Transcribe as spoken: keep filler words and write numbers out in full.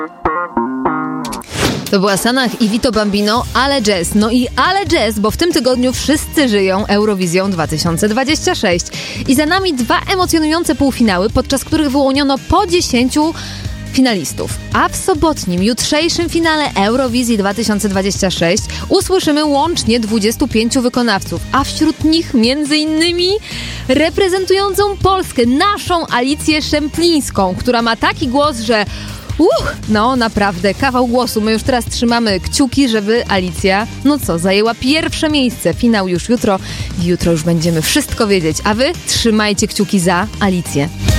To była Sanach i Vito Bambino, Ale Jazz. No i Ale Jazz, bo w tym tygodniu wszyscy żyją Eurowizją dwa tysiące dwudziestą szóstą. I za nami dwa emocjonujące półfinały, podczas których wyłoniono po dziesięciu finalistów. A w sobotnim, jutrzejszym finale Eurowizji dwa tysiące dwudziestej szóstej usłyszymy łącznie dwudziestu pięciu wykonawców, a wśród nich między innymi reprezentującą Polskę, naszą Alicję Szemplińską, która ma taki głos, że Uch, no naprawdę, kawał głosu. My już teraz trzymamy kciuki, żeby Alicja, no co, zajęła pierwsze miejsce. Finał już jutro. Jutro już będziemy wszystko wiedzieć. A wy trzymajcie kciuki za Alicję.